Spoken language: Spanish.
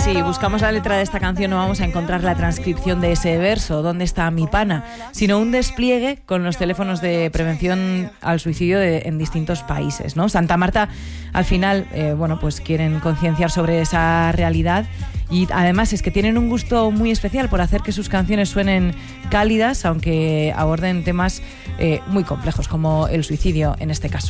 si buscamos la letra de esta canción no vamos a encontrar la transcripción de ese verso, ¿dónde está mi pana?, sino un despliegue con los teléfonos de prevención al suicidio en distintos países, ¿no? Santa Marta, al final, pues quieren concienciar sobre esa realidad. Y además es que tienen un gusto muy especial por hacer que sus canciones suenen cálidas, aunque aborden temas muy complejos, como el suicidio en este caso.